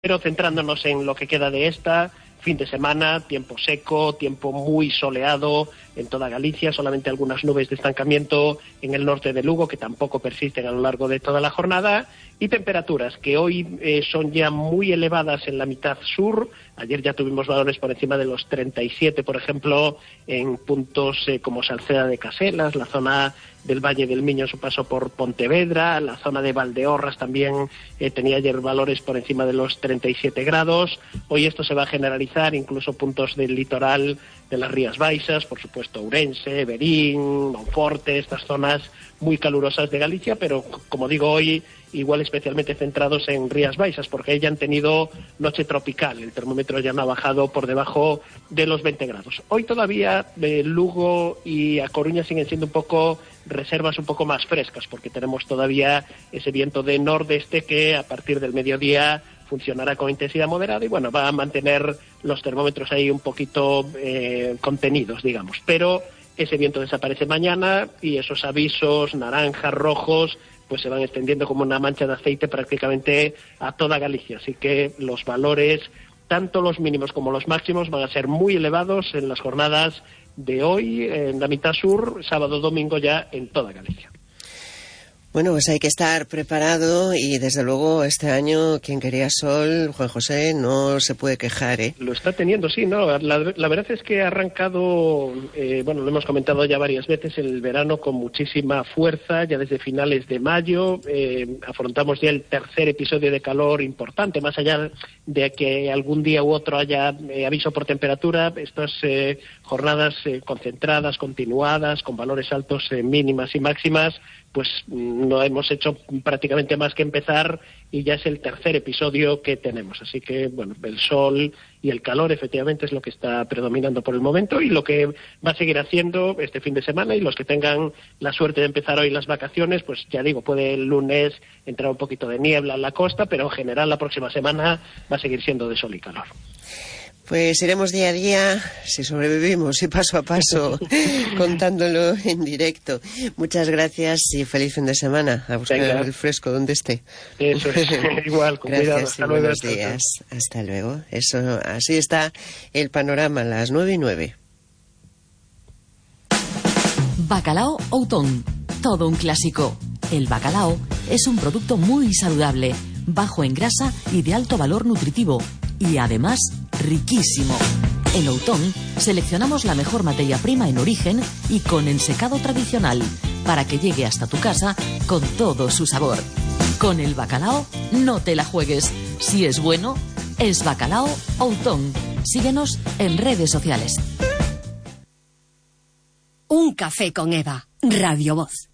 Pero centrándonos en lo que queda de esta, fin de semana, tiempo seco, tiempo muy soleado en toda Galicia, solamente algunas nubes de estancamiento en el norte de Lugo, que tampoco persisten a lo largo de toda la jornada, y temperaturas que hoy son ya muy elevadas en la mitad sur. Ayer ya tuvimos valores por encima de los 37, por ejemplo, en puntos como Salceda de Caselas, la zona del Valle del Miño, su paso por Pontevedra, la zona de Valdeorras también tenía ayer valores por encima de los 37 grados. Hoy esto se va a generalizar, incluso puntos del litoral de las Rías Baixas, por supuesto Ourense, Verín, Monforte, estas zonas muy calurosas de Galicia, pero como digo hoy, igual especialmente centrados en Rías Baixas, porque ya han tenido noche tropical, el termómetro ya no ha bajado por debajo de los 20 grados. Hoy todavía Lugo y A Coruña siguen siendo un poco reservas un poco más frescas, porque tenemos todavía ese viento de nordeste que a partir del mediodía funcionará con intensidad moderada y bueno, va a mantener los termómetros ahí un poquito contenidos, digamos, pero ese viento desaparece mañana y esos avisos naranjas, rojos, pues se van extendiendo como una mancha de aceite prácticamente a toda Galicia, así que los valores, tanto los mínimos como los máximos, van a ser muy elevados en las jornadas de hoy en la mitad sur, sábado, domingo ya en toda Galicia. Bueno, pues hay que estar preparado y desde luego este año quien quería sol, Juan José, no se puede quejar, ¿eh? Lo está teniendo, sí, ¿no? La verdad es que ha arrancado, bueno, lo hemos comentado ya varias veces, el verano con muchísima fuerza, ya desde finales de mayo, afrontamos ya el tercer episodio de calor importante, más allá de que algún día u otro haya aviso por temperatura, estas jornadas concentradas, continuadas, con valores altos mínimas y máximas, pues no hemos hecho prácticamente más que empezar y ya es el tercer episodio que tenemos. Así que, bueno, el sol y el calor efectivamente es lo que está predominando por el momento y lo que va a seguir haciendo este fin de semana, y los que tengan la suerte de empezar hoy las vacaciones, pues ya digo, puede el lunes entrar un poquito de niebla en la costa, pero en general la próxima semana va a seguir siendo de sol y calor. Pues iremos día a día, si sobrevivimos, y paso a paso, contándolo en directo. Muchas gracias y feliz fin de semana. A buscar el fresco donde esté. Eso es, igual, con gracias, cuidado. Hasta luego. Buenos días. Hasta luego. Eso, así está el panorama, las 9:09. Bacalao Outón, todo un clásico. El bacalao es un producto muy saludable, bajo en grasa y de alto valor nutritivo. Y además, riquísimo. En Outón seleccionamos la mejor materia prima en origen y con ensecado tradicional, para que llegue hasta tu casa con todo su sabor. Con el bacalao no te la juegues. Si es bueno, es Bacalao Outón. Síguenos en redes sociales. Un café con Eva, Radio Voz.